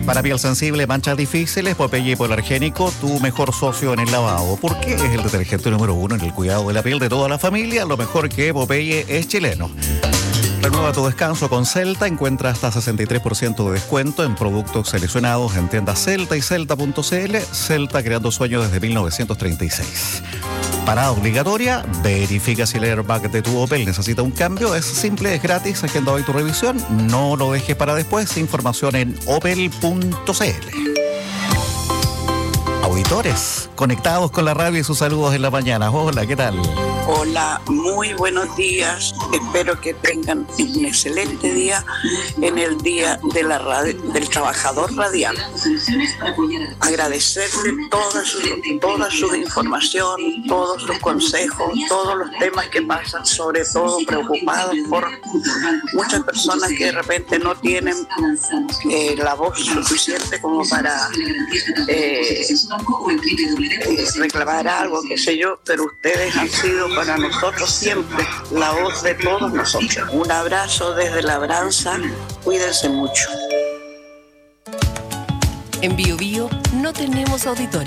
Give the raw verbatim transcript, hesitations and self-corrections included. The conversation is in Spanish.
Para piel sensible, manchas difíciles, Popeye Hipoalergénico, tu mejor socio en el lavado. ¿Por qué es el detergente número uno en el cuidado de la piel de toda la familia? Lo mejor que Popeye es chileno. Renueva tu descanso con Celta. Encuentra hasta sesenta y tres por ciento de descuento en productos seleccionados en tiendas Celta y Celta punto c l. Celta, creando sueños desde mil novecientos treinta y seis. Parada obligatoria, verifica si el airbag de tu Opel necesita un cambio. Es simple, es gratis, agenda hoy tu revisión. No lo dejes para después. Información en opel punto c l. Auditores, conectados con la radio y sus saludos en la mañana. Hola, ¿qué tal? Hola, muy buenos días. Espero que tengan un excelente día en el Día de la radio, del Trabajador Radial. Agradecerle toda su, toda su información, todos sus consejos, todos los temas que pasan, sobre todo preocupados por muchas personas que de repente no tienen eh, la voz suficiente como para eh, eh, reclamar algo, qué sé yo, pero ustedes han sido para nosotros siempre la voz de todos nosotros. Un abrazo desde Labranza, cuídense mucho. En Bio Bio no tenemos auditores,